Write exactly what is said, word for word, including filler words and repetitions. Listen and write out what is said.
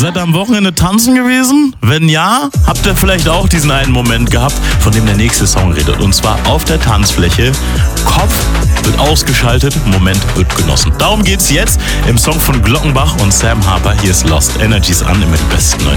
Seid ihr am Wochenende tanzen gewesen? Wenn ja, habt ihr vielleicht auch diesen einen Moment gehabt, von dem der nächste Song redet. Und zwar auf der Tanzfläche. Kopf wird ausgeschaltet, Moment wird genossen. Darum geht's jetzt im Song von Glockenbach und Sam Harper. Hier ist Lost Energies an, immer die besten neuen